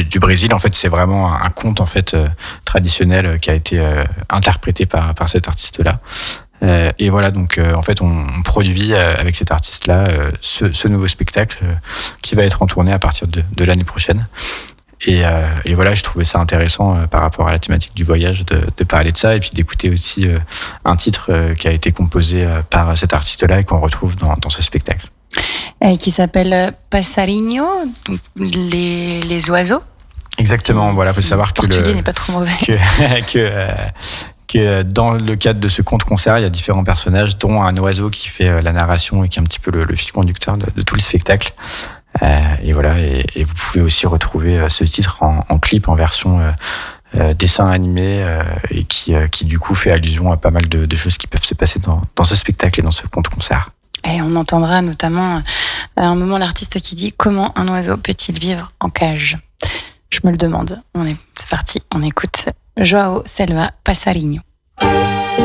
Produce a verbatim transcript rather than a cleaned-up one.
du Brésil. En fait, c'est vraiment un, un conte en fait euh, traditionnel euh, qui a été euh, interprété par par cet artiste-là. Euh, et voilà, donc euh, en fait, on, on produit euh, avec cet artiste-là euh, ce, ce nouveau spectacle euh, qui va être en tournée à partir de, de l'année prochaine. Et, euh, et voilà, je trouvais ça intéressant euh, par rapport à la thématique du voyage de, de parler de ça et puis d'écouter aussi euh, un titre euh, qui a été composé euh, par cet artiste-là et qu'on retrouve dans, dans ce spectacle. Et qui s'appelle Passarinho, donc les, les oiseaux. Exactement, voilà, il faut savoir que le portugais le, n'est pas trop mauvais. Que, que, euh, que dans le cadre de ce conte-concert, il y a différents personnages, dont un oiseau qui fait euh, la narration et qui est un petit peu le, le fil conducteur de, de tout le spectacle. Euh, et voilà, et, et vous pouvez aussi retrouver euh, ce titre en, en clip, en version euh, euh, dessin animé, euh, et qui, euh, qui du coup fait allusion à pas mal de, de choses qui peuvent se passer dans, dans ce spectacle et dans ce conte-concert. Et on entendra notamment à un moment l'artiste qui dit « Comment un oiseau peut-il vivre en cage ?» Je me le demande. On est, c'est parti, on écoute Joao Selva, Passarinho.